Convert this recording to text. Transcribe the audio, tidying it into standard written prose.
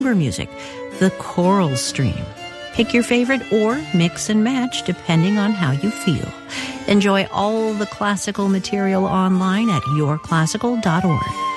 music, the choral stream. Pick your favorite or mix and match depending on how you feel. Enjoy all the classical material online at yourclassical.org.